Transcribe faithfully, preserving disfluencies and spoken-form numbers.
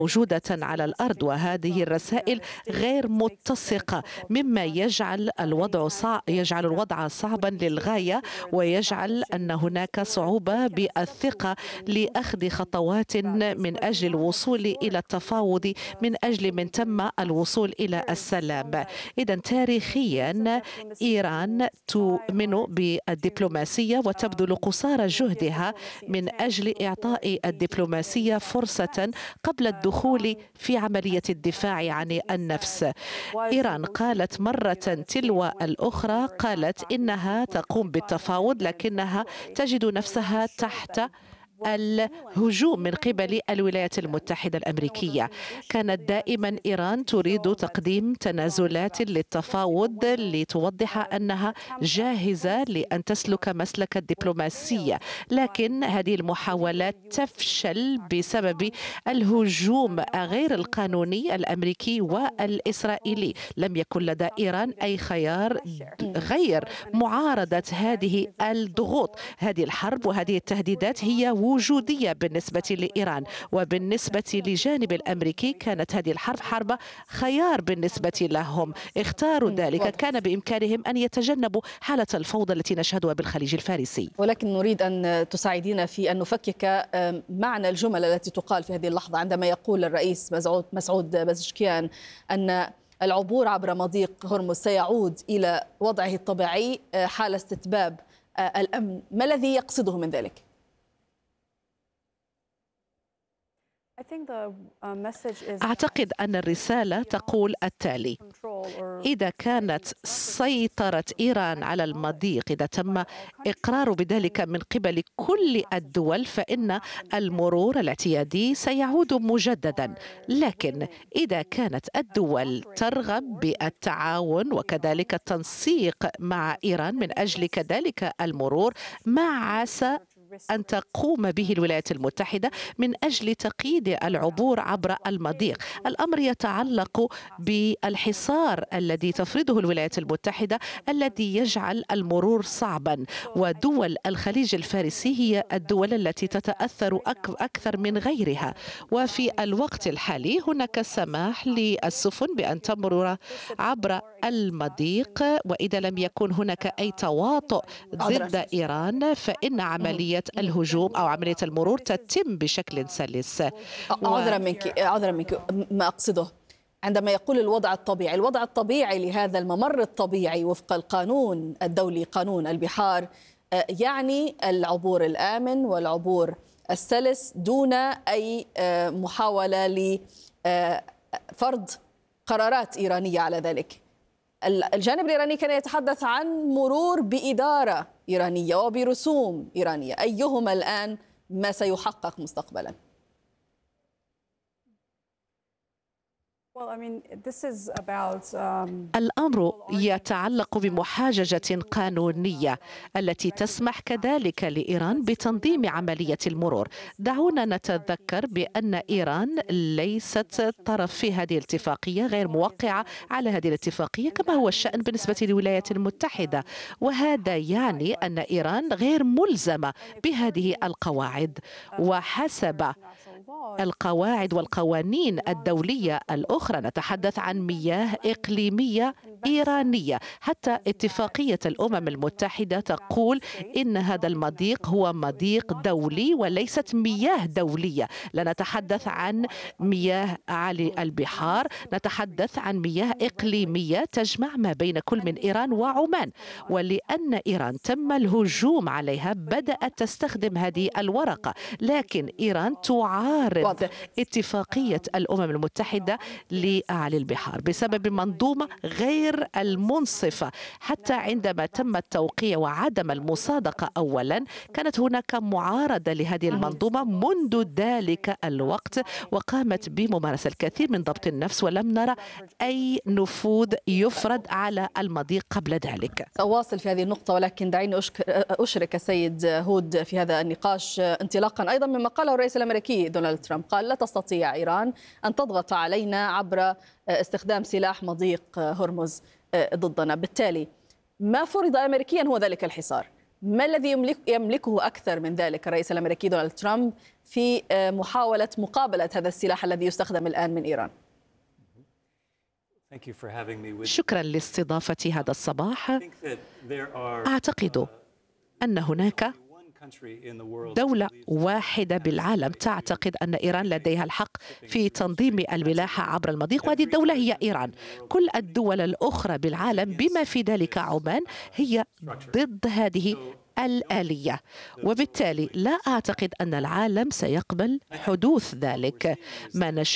موجودة على الأرض، وهذه الرسائل غير متسقة، مما يجعل الوضع صعب يجعل الوضع صعبا للغاية، ويجعل أن هناك صعوبة بالثقة لأخذ خطوات من أجل الوصول إلى التفاوض، من أجل من تم الوصول إلى السلام. إذا تاريخيا إيران تؤمن بالدبلوماسية وتبذل قصارى جهدها من أجل إعطاء الدبلوماسية فرصة قبل الدخول في عملية الدفاع عن النفس. إيران قالت مرة تلو الأخرى، قالت إنها تقوم بالتفاوض لكنها تجد نفسها تحت الهجوم من قبل الولايات المتحدة الأمريكية. كانت دائما إيران تريد تقديم تنازلات للتفاوض لتوضح أنها جاهزة لأن تسلك مسلك الدبلوماسية، لكن هذه المحاولات تفشل بسبب الهجوم غير القانوني الأمريكي والإسرائيلي. لم يكن لدى إيران أي خيار غير معارضة هذه الضغوط. هذه الحرب وهذه التهديدات هي وجودية بالنسبة لإيران، وبالنسبة للجانب الأمريكي كانت هذه الحرب حرب خيار بالنسبة لهم. اختاروا ذلك، كان بإمكانهم أن يتجنبوا حالة الفوضى التي نشهدها بالخليج الفارسي. ولكن نريد أن تساعدينا في أن نفكك معنى الجمل التي تقال في هذه اللحظة عندما يقول الرئيس مسعود بزشكيان أن العبور عبر مضيق هرمز سيعود إلى وضعه الطبيعي حال استتباب الأمن. ما الذي يقصده من ذلك؟ أعتقد أن الرسالة تقول التالي: إذا كانت سيطرة إيران على المضيق، إذا تم إقرار بذلك من قبل كل الدول، فإن المرور الاعتيادي سيعود مجددا. لكن إذا كانت الدول ترغب بالتعاون وكذلك التنسيق مع إيران من أجل كذلك المرور، ما عسى أن تقوم به الولايات المتحدة من أجل تقييد العبور عبر المضيق. الأمر يتعلق بالحصار الذي تفرضه الولايات المتحدة الذي يجعل المرور صعبا، ودول الخليج الفارسي هي الدول التي تتأثر أكثر من غيرها. وفي الوقت الحالي هناك سماح للسفن بأن تمر عبر المضيق، وإذا لم يكن هناك أي تواطؤ ضد إيران فإن عملية الهجوم أو عملية المرور تتم بشكل سلس. عذرا منك عذرا منك ما أقصده عندما يقول الوضع الطبيعي، الوضع الطبيعي لهذا الممر الطبيعي وفق القانون الدولي، قانون البحار، يعني العبور الآمن والعبور السلس دون أي محاولة لفرض قرارات إيرانية على ذلك. الجانب الإيراني كان يتحدث عن مرور بإدارة إيرانية وبرسوم إيرانية، أيهما الآن ما سيحقق مستقبلا؟ الأمر يتعلق بمحاججة قانونية التي تسمح كذلك لإيران بتنظيم عملية المرور. دعونا نتذكر بأن إيران ليست طرف في هذه الاتفاقية، غير موقعة على هذه الاتفاقية كما هو الشأن بالنسبة للولايات المتحدة، وهذا يعني أن إيران غير ملزمة بهذه القواعد. وحسب القواعد والقوانين الدولية الأخرى نتحدث عن مياه إقليمية إيرانية. حتى اتفاقية الأمم المتحدة تقول إن هذا المضيق هو مضيق دولي وليست مياه دولية. لا نتحدث عن مياه على البحار، نتحدث عن مياه إقليمية تجمع ما بين كل من إيران وعمان. ولأن إيران تم الهجوم عليها بدأت تستخدم هذه الورقة، لكن إيران تعارض اتفاقية الأمم المتحدة لأعلى البحار بسبب منظومة غير المنصفة. حتى عندما تم التوقيع وعدم المصادقة أولا، كانت هناك معارضة لهذه المنظومة منذ ذلك الوقت، وقامت بممارسة الكثير من ضبط النفس، ولم نرى أي نفوذ يفرض على المضيق قبل ذلك. سأواصل في هذه النقطة، ولكن دعيني أشرك السيد هود في هذا النقاش انطلاقا أيضا مما قاله الرئيس الأمريكي دونالد ترامب. قال: لا تستطيع إيران أن تضغط علينا عبر استخدام سلاح مضيق هرمز ضدنا. بالتالي ما فرض أمريكيا هو ذلك الحصار. ما الذي يملك يملكه أكثر من ذلك الرئيس الأمريكي دونالد ترامب في محاولة مقابلة هذا السلاح الذي يستخدم الآن من إيران؟ شكرا لاستضافتي هذا الصباح. أعتقد أن هناك دولة واحدة بالعالم تعتقد أن إيران لديها الحق في تنظيم الملاحة عبر المضيق، وهذه الدولة هي إيران. كل الدول الأخرى بالعالم بما في ذلك عمان هي ضد هذه الآلية، وبالتالي لا أعتقد أن العالم سيقبل حدوث ذلك. ما نشهد